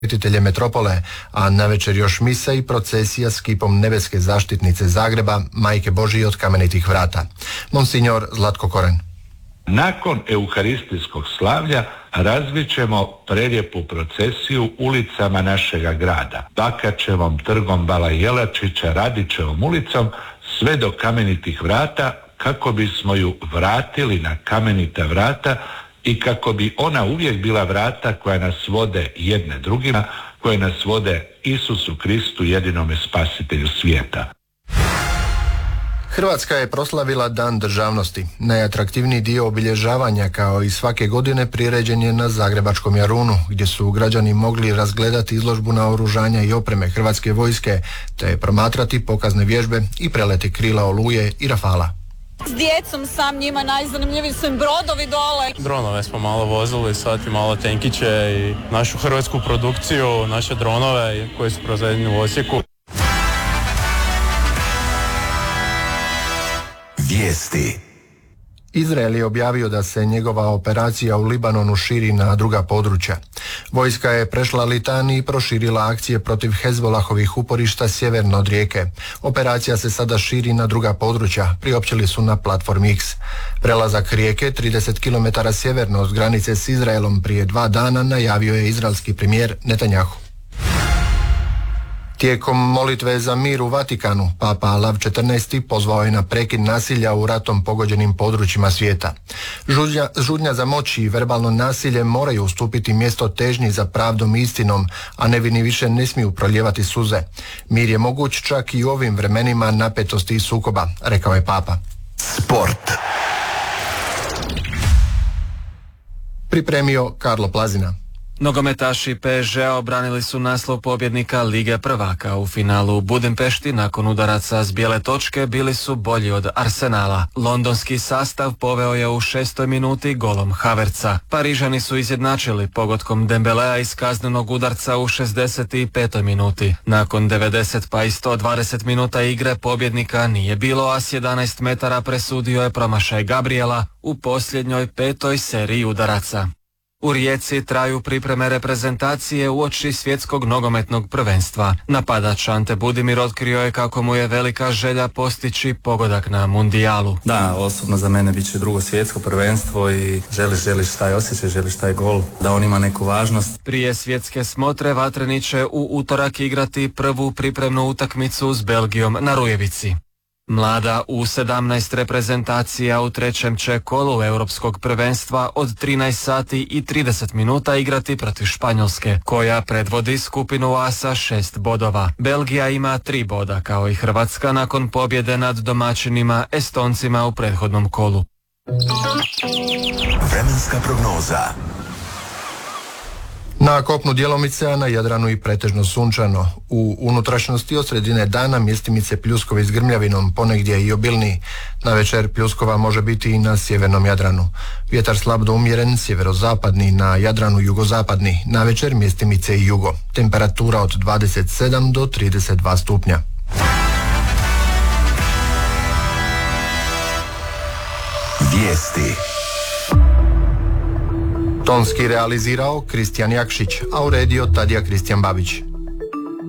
posjetitelje metropole, a navečer još misa i procesija s kipom nebeske zaštitnice Zagreba, Majke Božije od kamenitih vrata. Monsignor Zlatko Koren. Nakon euharistijskog slavlja razvićemo prelijepu procesiju ulicama našega grada. Bakačevom, trgom Bala Jelačića, Radićevom ulicom, sve do kamenitih vrata, kako bismo ju vratili na kamenita vrata i kako bi ona uvijek bila vrata koja nas vode jedne drugima, koje nas vode Isusu Kristu, jedinome spasitelju svijeta. Hrvatska je proslavila Dan državnosti. Najatraktivniji dio obilježavanja, kao i svake godine, priređen je na Zagrebačkom Jarunu, gdje su građani mogli razgledati izložbu naoružanja i opreme Hrvatske vojske, te promatrati pokazne vježbe i preleti krila Oluje i Rafala. S djecom sam, njima najzanimljiviji su im brodovi dole. Dronove smo malo vozili, sad i malo tenkiće i našu hrvatsku produkciju, naše dronove koji su proizvedeni u Osijeku. Vijesti. Izrael je objavio da se njegova operacija u Libanonu širi na druga područja. Vojska je prešla Litani i proširila akcije protiv Hezbolahovih uporišta sjeverno od rijeke. Operacija se sada širi na druga područja, priopćili su na platformi X. Prelazak rijeke 30 km sjeverno od granice s Izraelom prije 2 dana najavio je izraelski premijer Netanjahu. Tijekom molitve za mir u Vatikanu, Papa Lav XIV pozvao je na prekid nasilja u ratom pogođenim područjima svijeta. Žudnja za moć i verbalno nasilje moraju ustupiti mjesto težnji za pravdom i istinom, a nevini više ne smiju proljevati suze. Mir je moguć čak i u ovim vremenima napetosti i sukoba, rekao je Papa. Sport. Pripremio Karlo Plazina. Nogometaši PSG-a obranili su naslov pobjednika Lige prvaka. U finalu u Budimpešti nakon udaraca s bijele točke bili su bolji od Arsenala. Londonski sastav poveo je u 6. minuti golom Havertza. Parižani su izjednačili pogodkom Dembelea iz kaznenog udarca u 65. minuti. Nakon 90 pa i 120 minuta igre pobjednika nije bilo, a s 11 metara presudio je promašaj Gabriela u posljednjoj 5. seriji udaraca. U Rijeci traju pripreme reprezentacije uoči svjetskog nogometnog prvenstva. Napadač Ante Budimir otkrio je kako mu je velika želja postići pogodak na mundijalu. Da, osobno za mene bit će drugo svjetsko prvenstvo i želiš taj osjećaj, želiš taj gol, da on ima neku važnost. Prije svjetske smotre vatreni će u utorak igrati prvu pripremnu utakmicu s Belgijom na Rujevici. Mlada U17 reprezentacija u trećem će kolu europskog prvenstva od 13 sati i 30 minuta igrati protiv Španjolske, koja predvodi skupinu A sa 6 bodova. Belgija ima 3 boda, kao i Hrvatska nakon pobjede nad domaćinima Estoncima u prethodnom kolu. Vremenska prognoza. Na kopnu djelomice, a na Jadranu i pretežno sunčano. U unutrašnjosti od sredine dana mjestimice pljuskovi s grmljavinom, ponegdje i obilniji. Navečer pljuskova može biti i na sjevernom Jadranu. Vjetar slab do umjeren, sjeverozapadni, na Jadranu jugozapadni. Navečer mjestimice i jugo. Temperatura od 27 do 32 stupnja. Vijesti. Tonski realizirao Kristijan Jakšić, a uredio Tadija Kristijan Babić.